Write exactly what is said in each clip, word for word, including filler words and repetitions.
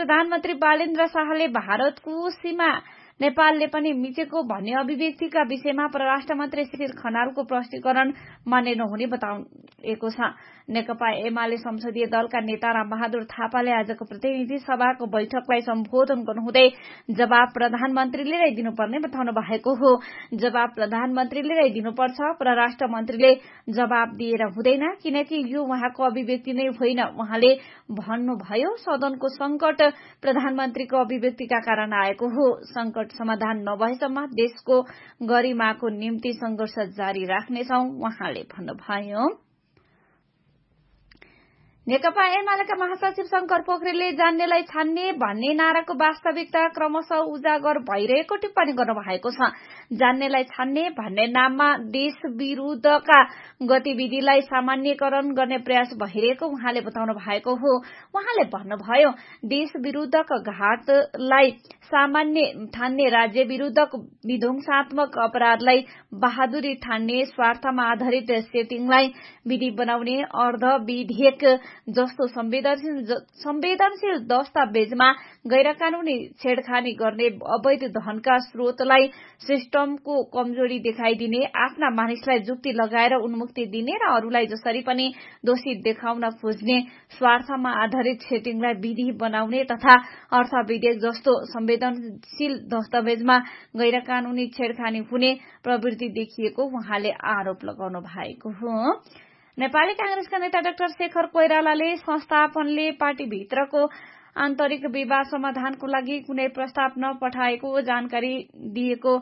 प्रधानमन्त्री बालेन्द्र शाहले भारतको सीमा नेपालले पनि मिचेको भन्ने अभिव्यक्तिका विषयमा परराष्ट्र मन्त्री श्री खनालको प्रश्नीकरण मान्य नहुने बताएको छ। नेकपा एमाले संसदीय दलका नेता रामबहादुर थापाले आजको प्रतिनिधि सभाको बैठकलाई सम्बोधन गर्नुहुँदै जवाब प्रधानमन्त्रीले नै दिनुपर्ने बताउनु भएको हो। जवाब प्रधानमन्त्रीले नै दिनुपर्छ, परराष्ट्र मन्त्रीले जवाब दिएर हुँदैन, किनकि यो उहाँको अभिव्यक्ति नै होइन। उहाँले भन्नुभयो, सदनको संकट प्रधानमन्त्रीको अभिव्यक्तिका कारण आएको हो। संकट समाधान नभएसम्म देशको गरिमाको निम्ति संघर्ष जारी राख्नेछौ उहाँले भन्नुभयो। नेकपा एमालेका महासचिव शंकर पोखरेलले जान्नेलाई छान्ने भन्ने नाराको वास्तविकता क्रमशः उजागर भइरहेको टिप्पणी गर्नुभएको छ। जान्नेलाई छान्ने भन्ने नाममा देश विरूद्धका गतिविधिलाई सामान्यकरण गर्ने प्रयास भइरहेको उहाँले बताउनु भएको हो। उहाँले भन्नुभयो, देश विरूद्धको घातलाई सामान्य ठान्ने, राज्य विरूद्धको विध्वंसात्मक अपराधलाई बहादुरी ठान्ने, स्वार्थमा आधारित सेटिङलाई विधि बनाउने, अर्ध विधेयक जस्तो संवेदनशील संवेदनशील दस्तावेजमा गैरकानूनी छेडखानी गर्ने, अवैध धनका स्रोतलाई सिस्टमको कमजोरी देखाइदिने, आफ्ना मानिसलाई जुक्ति लगाएर उन्मुक्ति दिने र अरूलाई जसरी पनि दोषी देखाउन खोज्ने, स्वार्थमा आधारित सेटिङलाई विधि बनाउने तथा अर्थ विधेयक जस्तो संवेदनशील दस्तावेजमा गैरकानूनी छेडखानी हुने प्रवृत्ति देखिएको उहाँले आरोप लगाउनु भएको हो। नेपाली कांग्रेसका नेता डाक्टर शेखर कोइरालाले संस्थापनले पार्टीभित्रको आन्तरिक विवाद समाधानको लागि कुनै प्रस्ताव नपठाएको जानकारी दिएको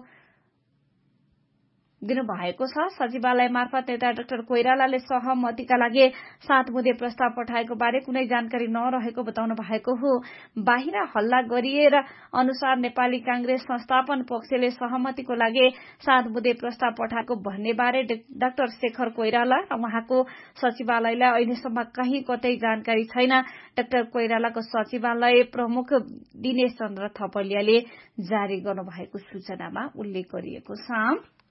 दिनुभएको छ। सचिवालय मार्फत नेता डाक्टर कोइरालाले सहमतिका लागि सात बुँदे प्रस्ताव पठाएको बारे कुनै जानकारी नरहेको बताउनु भएको हो। बाहिर हल्ला गरिएर अनुसार नेपाली कांग्रेस संस्थापन पक्षले सहमतिको लागि सात बुँदे प्रस्ताव पठाएको भन्ने बारे डाक्टर शेखर कोइराला र उहाँको सचिवालयलाई अहिलेसम्म कहीँ कतै जानकारी छैन। डाक्टर कोइरालाको सचिवालय प्रमुख दिनेश चन्द्र थपलियाले जारी गर्नुभएको सूचनामा उल्लेख गरिएको छ।